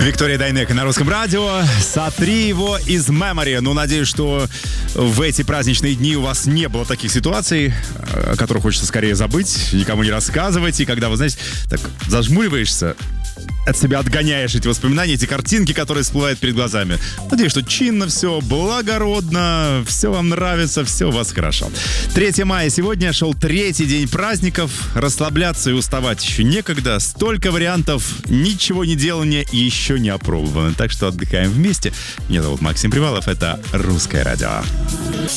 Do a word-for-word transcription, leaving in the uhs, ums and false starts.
Виктория Дайнеко на Русском радио. Сотри его из memory. Ну, надеюсь, что в эти праздничные дни у вас не было таких ситуаций, о которых хочется скорее забыть, никому не рассказывать. И когда, вы знаете, так зажмуриваешься, от себя отгоняешь эти воспоминания, эти картинки, которые всплывают перед глазами. Надеюсь, что чинно все, благородно, все вам нравится, все у вас хорошо. третьего мая сегодня шел третий день праздников. Расслабляться и уставать еще некогда. Столько вариантов ничего не делания еще не опробовано. Так что отдыхаем вместе. Меня зовут Максим Привалов. Это «Русское радио».